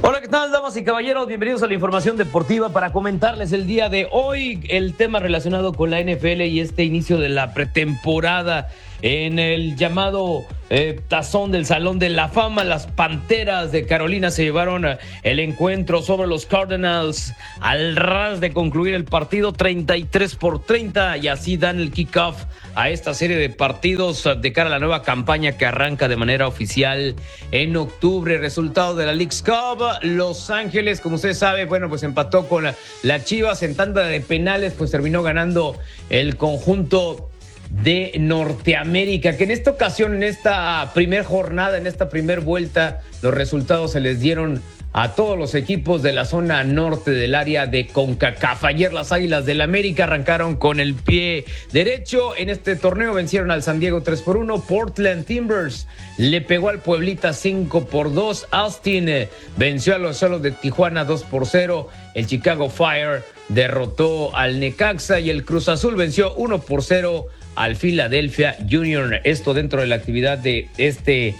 Hola, ¿qué tal, damas y caballeros? Bienvenidos a la información deportiva para comentarles el día de hoy el tema relacionado con la NFL y este inicio de la pretemporada en el llamado tazón del Salón de la Fama. Las Panteras de Carolina se llevaron el encuentro sobre los Cardinals al ras de concluir el partido 33-30 y así dan el kickoff a esta serie de partidos de cara a la nueva campaña que arranca de manera oficial en octubre. Resultado de la Leagues Cup: Los Ángeles, como usted sabe, pues empató con la Chivas en tanda de penales, pues terminó ganando el conjunto de Norteamérica, que en esta ocasión, en esta primer jornada, en esta primer vuelta, los resultados se les dieron a todos los equipos de la zona norte del área de CONCACAF. Ayer las Águilas del América arrancaron con el pie derecho. En este torneo vencieron al San Diego 3-1. Portland Timbers le pegó al Pueblita 5-2. Austin venció a los Solos de Tijuana 2-0. El Chicago Fire derrotó al Necaxa y el Cruz Azul venció 1-0 al Philadelphia Union. Esto dentro de la actividad de este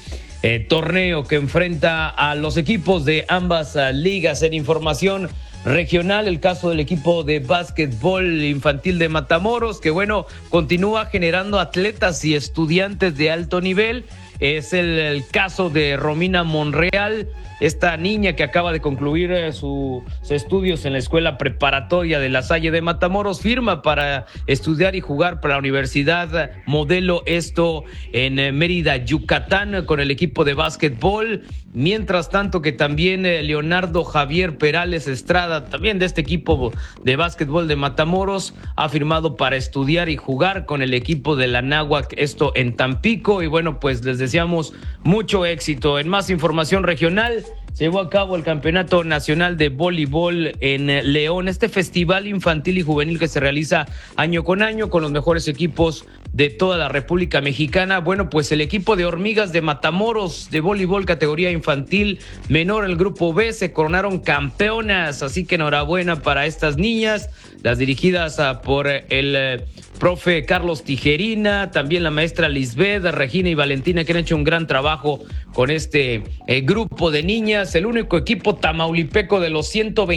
torneo que enfrenta a los equipos de ambas ligas. En información regional, el caso del equipo de básquetbol infantil de Matamoros, que continúa generando atletas y estudiantes de alto nivel. Es el caso de Romina Monreal, esta niña que acaba de concluir sus estudios en la escuela preparatoria de La Salle de Matamoros, firma para estudiar y jugar para la Universidad Modelo, esto en Mérida, Yucatán, con el equipo de básquetbol. Mientras tanto que también Leonardo Javier Perales Estrada, también de este equipo de básquetbol de Matamoros, ha firmado para estudiar y jugar con el equipo de la Náhuac, esto en Tampico. Y pues les deseamos mucho éxito. En más información regional, se llevó a cabo el Campeonato Nacional de Voleibol en León, este festival infantil y juvenil que se realiza año con año con los mejores equipos de toda la República Mexicana. Pues el equipo de Hormigas de Matamoros de voleibol categoría infantil menor, el grupo B, se coronaron campeonas, así que enhorabuena para estas niñas, las dirigidas por el profe Carlos Tijerina, también la maestra Lisbeth, Regina y Valentina, que han hecho un gran trabajo con este grupo de niñas. El único equipo tamaulipeco de los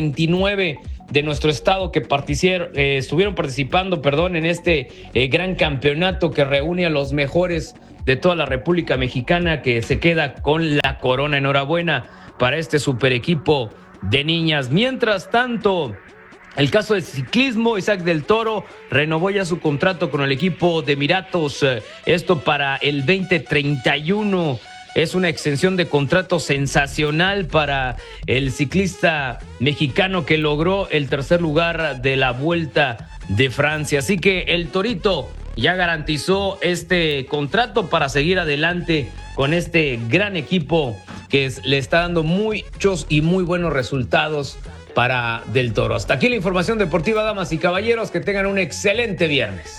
129 de nuestro estado que estuvieron participando en este gran campeonato que reúne a los mejores de toda la República Mexicana, que se queda con la corona. Enhorabuena para este super equipo de niñas. Mientras tanto, el caso del ciclismo: Isaac del Toro renovó ya su contrato con el equipo de Emiratos, esto para el 2031. Es una extensión de contrato sensacional para el ciclista mexicano que logró el tercer lugar de la Vuelta de Francia. Así que el Torito ya garantizó este contrato para seguir adelante con este gran equipo que le está dando muchos y muy buenos resultados para Del Toro. Hasta aquí la información deportiva, damas y caballeros. Que tengan un excelente viernes.